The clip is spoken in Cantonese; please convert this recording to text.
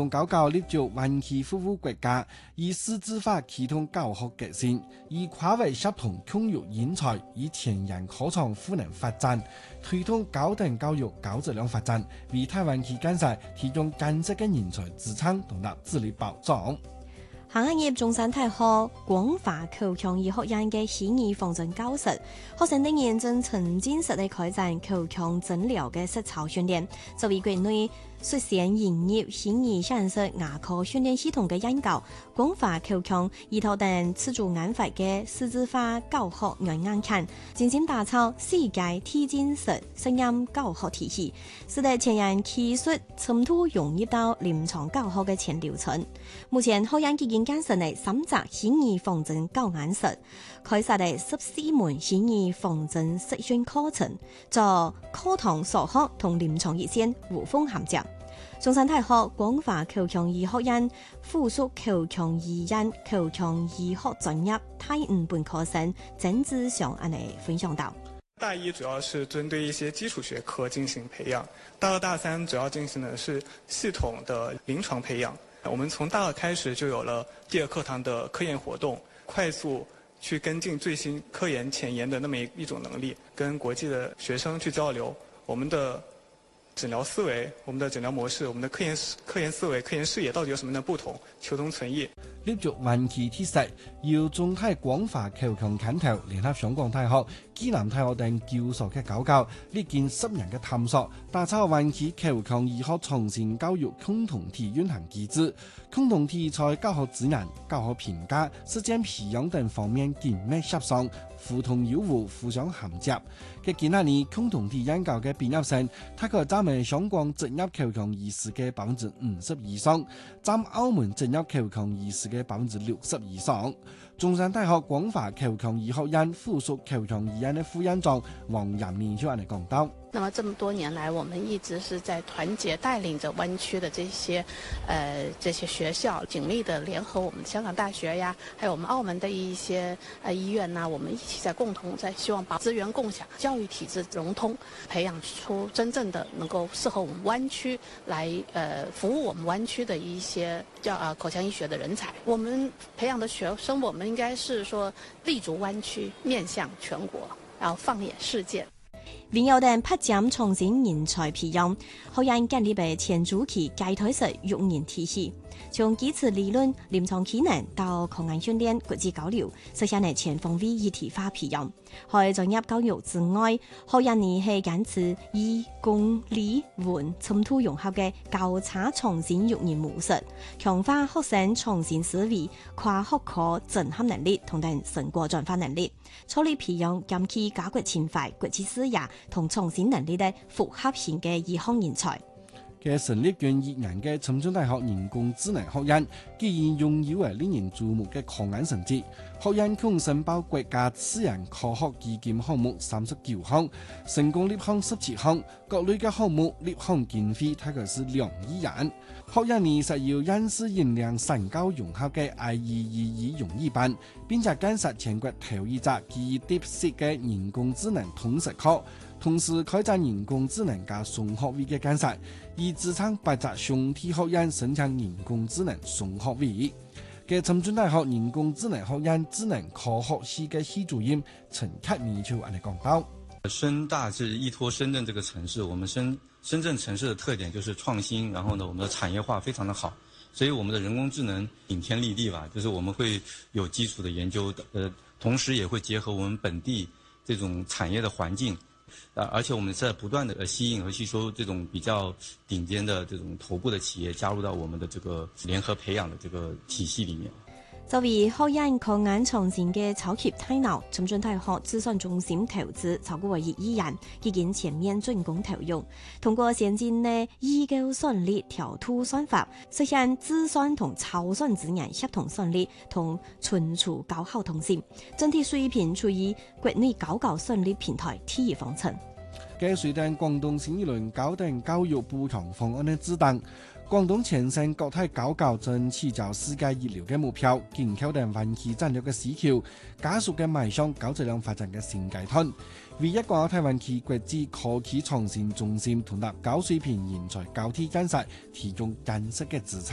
共搞搞立足灣區服務國家，以數字化啟動教學革新，以跨域協同共育人才，以前沿科創賦能發展，推動高等教育高質量發展，為台灣區建設提供間接嘅人才資產同埋治理保障。 下一頁中山大學廣華口腔醫學院嘅虛擬防震教室，學生哋認真沉浸式地開展口腔診療嘅實操訓練，作為國內率先營業虛擬顯示牙科訓練系統嘅研究，廣華口腔醫學等自主研發嘅數字化教學軟硬件，精心打造世界貼近式實驗教學體系，使得前沿技術深度融入到臨床教學嘅全流程。目前學院已經建設了3座虛擬防震教研室，開設了14門虛擬防震實訓課程，做課堂授課同臨床熱線無縫銜接。中山大學廣華口腔醫學院附屬口腔醫院口腔醫學專業大5本科生曾志祥安尼分享到： 大一主要是針對一些基礎學科進行培養，大2、大3主要進行的是系統的臨床培養。我們從大2開始就有了第2課堂的科研活動，快速去跟進最新科研前沿的那麼一種能力，跟國際的學生去交流我們的診療思維、我們的診療模式、我們的科研思維、科研視野到底有什麼樣的不同，求同存異。 立足灣區特色，由中泰廣華口腔牽頭，聯合香港大學、暨南大學等教授嘅搞搞，歷經10年嘅探索，打造灣區口腔醫學創新教育共同體運行機制。共同體在教學資源、教學評價、實踐培養等方面緊密協商，互通有無，互相銜接。嘅今年共同體研究嘅畢業生，大概佔喺香港執業口腔醫師嘅50%以上，佔澳門執業口腔醫師嘅60%以上。中山大學廣華口腔醫學院附屬口腔醫院的副院長王陽明就嚟講到： 那麼這麼多年來，我們一直是在團結帶領着灣區的這些學校，緊密的聯合我們香港大學呀，還有我們澳門的一些醫院呐，我們一起在共同在希望把資源共享、教育體制融通，培養出真正的能夠適合我們灣區來服務我們灣區的一些口腔醫學的人才。我們培養的學生，我們應該是說立足灣區，面向全國，然後放眼世界。 並有等發展創新人才培養，學院建立嘅前主期階梯式育人體系，從基礎理論、臨床技能到抗癌訓練、國際交流，實現了全方位一體化培養。喺專業教育之外，學院呢係堅持以公理文深度融合嘅交叉創新育人模式，強化學生創新思維、跨學科整合能力同等成果轉化能力，助力培養兼具家國情懷、國際視野同創新能力嘅複合型嘅醫學人才。 嘅成立近2年嘅深圳大學人工智能學院，既然擁有令人注目嘅科研成績，學院共申報國家私人科學基金項目39項，成功立項17項，各類嘅項目立項經費大概是2億元。學院呢實有因斯引領產教融合嘅 IEEE 榮譽班，並且建設全國頭一座基於 DeepSeek 嘅人工智能通識課。同時開展人工智能加雙學位嘅建設，以支撐8座兄弟學院申請人工智能雙學位。嘅深圳大學人工智能學院智能科學系嘅系主任陳克明就安尼講到： 深大是依託深圳這個城市，我們深圳城市的特點就是創新，然後呢，我們的產業化非常的好，所以我們的人工智能頂天立地吧，就是我們會有基礎的研究，同時也會結合我們本地這種產業的環境。而且我們在不斷的吸引和吸收這種比較頂尖的這種頭部的企業加入到我們的這個聯合培養的這個體系裏面。 作為學院科研創新嘅超級大腦，深圳大學資訊中心投資超過1億元，已經全面竣工投用。通過先進嘅異構算力調度算法，實現自算同超算資源協同算力同存儲高效通信，整體水平處於國內高算力平台第一方層。 嘅隨着廣東新一輪高等教育補強方案嘅指導，廣東前線國泰高正起就世界一流嘅目標，緊扣定灣區戰略嘅需求，加速嘅邁向高質量發展嘅新階段，為一個台灣區國際科技創新中心同埋高水平人才交替建設提供堅實嘅支撐。